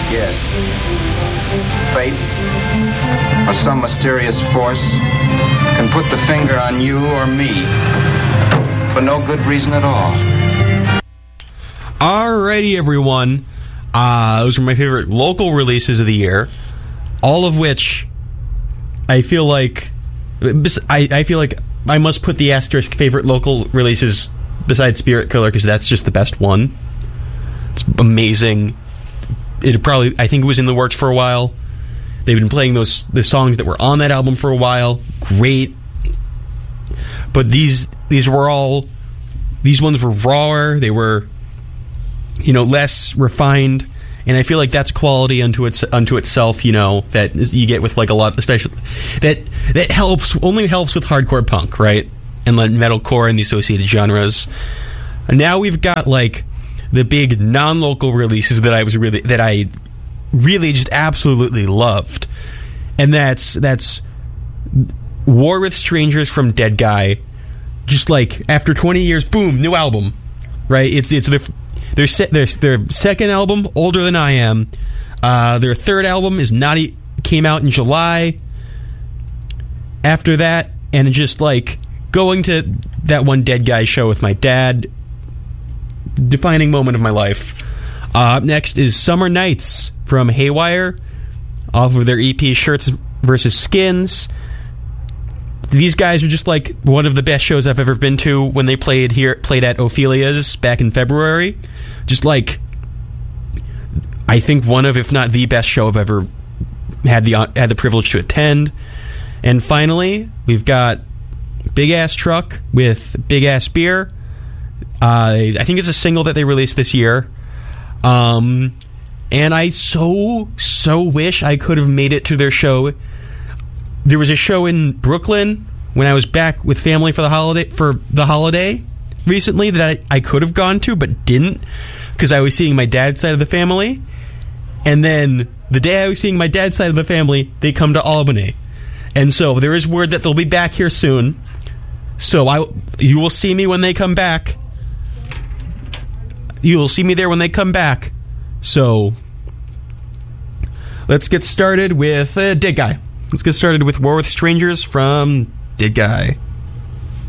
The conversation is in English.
Yes. Fate, or some mysterious force, can put the finger on you or me for no good reason at all. Alrighty, everyone. Those are my favorite local releases of the year. All of which I feel like I must put the asterisk favorite local releases besides Spirit Killer because that's just the best one. It's amazing. I think it was in the works for a while. They've been playing the songs that were on that album for a while. Great. But these ones were rawer. They were, less refined. And I feel like that's quality unto itself, that you get with like a lot, especially that only helps with hardcore punk, right? And like metalcore and the associated genres. And now we've got like the big non-local releases that I really just absolutely loved. And that's War with Strangers from Dead Guy. Just like after 20 years, boom, new album. Right? It's their second album, Older Than I Am. Their third album came out in July. After that, and just like going to that one Dead Guy show with my dad, defining moment of my life. Up next is Summer Nights from Haywire, off of their EP Shirts vs. Skins. These guys are just like one of the best shows I've ever been to when they played at Ophelia's back in February. Just like, I think one of, if not the best show I've ever had the privilege to attend. And finally, we've got Big Ass Truck with Big Ass Beer. I think it's a single that they released this year. And I so wish I could have made it to their show. There was a show in Brooklyn when I was back with family for the holiday recently that I could have gone to but didn't because I was seeing my dad's side of the family. And then the day I was seeing my dad's side of the family, they come to Albany. And so there is word that they'll be back here soon. So you will see me when they come back. You will see me there when they come back. So let's get started with Dead Guy. Let's get started with War with Strangers from Dead Guy.